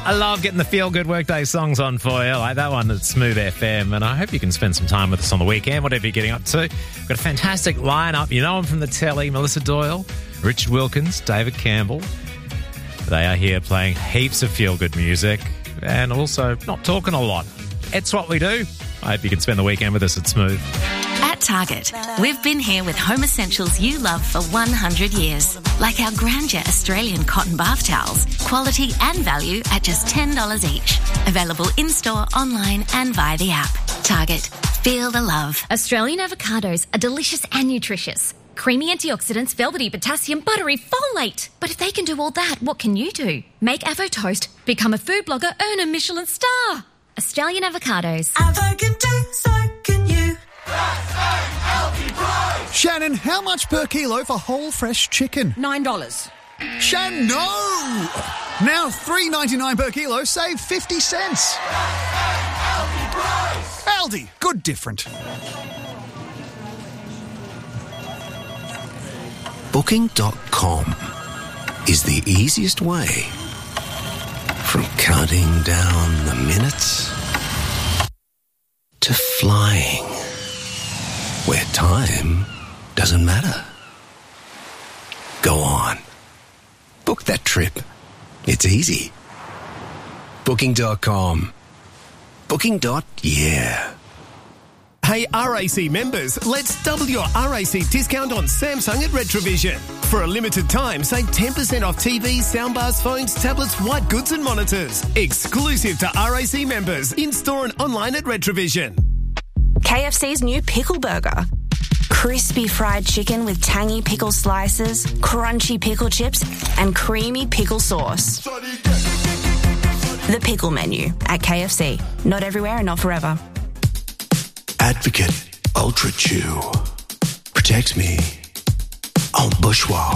I love getting the feel-good workday songs on for you, like that one at Smooth FM, and I hope you can spend some time with us on the weekend, whatever you're getting up to. We've got a fantastic lineup. You know them from the telly, Melissa Doyle, Richard Wilkins, David Campbell. They are here playing heaps of feel-good music and also not talking a lot. It's what we do. I hope you can spend the weekend with us at Smooth. At Target, we've been here with home essentials you love for 100 years. Like our Grandeur Australian cotton bath towels. Quality and value at just $10 each. Available in-store, online and via the app. Target. Feel the love. Australian avocados are delicious and nutritious. Creamy antioxidants, velvety potassium, buttery folate. But if they can do all that, what can you do? Make Avo Toast, become a food blogger, earn a Michelin star. Australian avocados. Avo can do, so can you. Shannon, how much per kilo for whole fresh chicken? $9. Shannon, no! Now $3.99 per kilo, save 50 cents. Aldi, good different. Booking.com is the easiest way from counting down the minutes to flying where time doesn't matter. Go on. Book that trip. It's easy. Booking.com. Booking.yeah. Hey RAC members, let's double your RAC discount on Samsung at Retrovision. For a limited time, save 10% off TVs, soundbars, phones, tablets, white goods and monitors. Exclusive to RAC members, in-store and online at Retrovision. KFC's new Pickle Burger. Crispy fried chicken with tangy pickle slices, crunchy pickle chips and creamy pickle sauce. The Pickle Menu at KFC. Not everywhere and not forever. Advocate Ultra Chew protects me on bushwalk.